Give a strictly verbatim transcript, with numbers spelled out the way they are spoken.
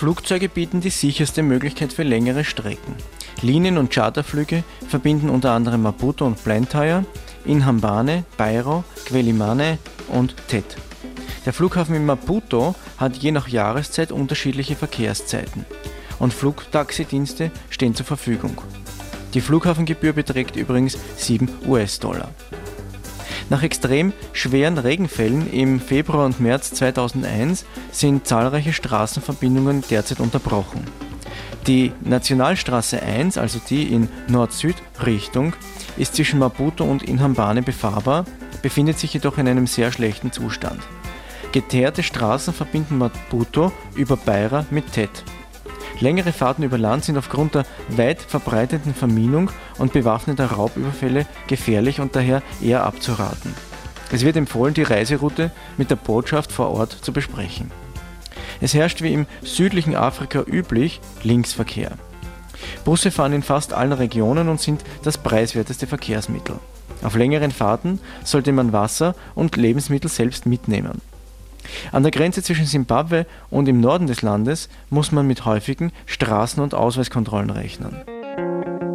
Flugzeuge bieten die sicherste Möglichkeit für längere Strecken. Linien- und Charterflüge verbinden unter anderem Maputo und Blantyre, Inhambane, Beira, Quelimane und Tete. Der Flughafen in Maputo hat je nach Jahreszeit unterschiedliche Verkehrszeiten und Flugtaxidienste stehen zur Verfügung. Die Flughafengebühr beträgt übrigens sieben US-Dollar. Nach extrem schweren Regenfällen im Februar und März zweitausendeins sind zahlreiche Straßenverbindungen derzeit unterbrochen. Die Nationalstraße eins, also die in Nord-Süd-Richtung, ist zwischen Maputo und Inhambane befahrbar, befindet sich jedoch in einem sehr schlechten Zustand. Geteerte Straßen verbinden Maputo über Beira mit Tete. Längere Fahrten über Land sind aufgrund der weit verbreiteten Verminung und bewaffneter Raubüberfälle gefährlich und daher eher abzuraten. Es wird empfohlen, die Reiseroute mit der Botschaft vor Ort zu besprechen. Es herrscht wie im südlichen Afrika üblich Linksverkehr. Busse fahren in fast allen Regionen und sind das preiswerteste Verkehrsmittel. Auf längeren Fahrten sollte man Wasser und Lebensmittel selbst mitnehmen. An der Grenze zwischen Simbabwe und im Norden des Landes muss man mit häufigen Straßen- und Ausweiskontrollen rechnen.